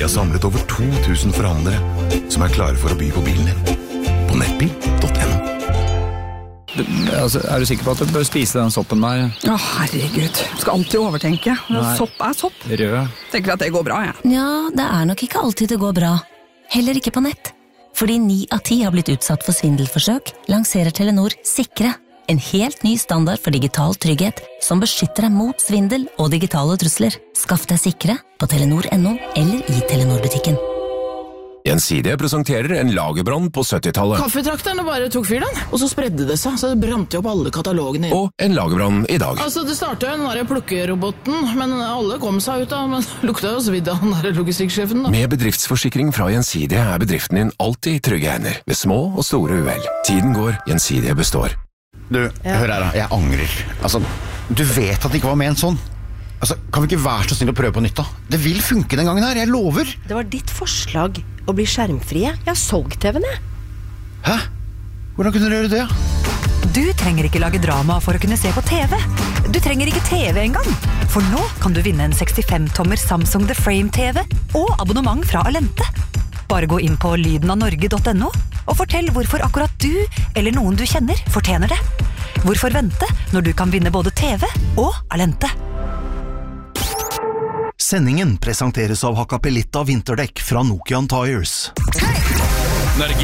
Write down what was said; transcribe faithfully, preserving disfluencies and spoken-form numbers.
Jeg har samlet over to tusen forhandlere som er klare for å by på bilen din. På nettbil punktum no. Altså, er du sikker på at du bør spise den soppen der? Å, herregud. Skal alltid overtenke. Nei. Sopp er sopp. Rød. Tenker at det går bra, jeg. Ja, det er nok ikke alltid det går bra. Heller ikke på nett. Fordi ni av ti har blitt utsatt for svindelforsøk, lanserer Telenor Sikre. En helt ny standard for digital trygghet som beskytter deg mot svindel og digitale trusler. Skaff deg Sikre på telenor punktum no eller i Telenor-butikken. Gjensidige presenterer en lagerbrann på syttitallet. Kaffetrakterne bare tok fyr den, og så spredde det seg, så det brant jo opp alle katalogene. Og en lagerbrann i dag. Altså, det startet jo den der plukkeroboten, men alle kom seg ut av, men lukta jo svidd av den der logistikksjefen da. Med bedriftsforsikring fra Gjensidige er bedriften din alltid i trygge hender, ved små og store uhell. Tiden går, Gjensidige består. Du, ja. Hør her da, jeg angrer. Altså, du vet at det ikke var ment sånn. Altså, kan vi ikke være så snill å prøve på nytt da? Det vil funke den gangen her, jeg lover. Det var ditt forslag å bli skjermfrie. Jeg har solgt T V-en, jeg. Hæ? Hvordan kunne dere gjøre det? Du trenger ikke lage drama for å kunne se på T V. Du trenger ikke T V engang. For nå kan du vinne en sekstifem tommer Samsung The Frame T V og abonnement fra Alente. Bare gå inn på lyden av norge punktum no og fortell hvorfor akkurat du eller noen du kjenner fortjener det. Hvorfor vente når du kan vinne både T V og Alente? Sendingen presenteres av Hakkapeliitta vinterdekk fra Nokian Tires.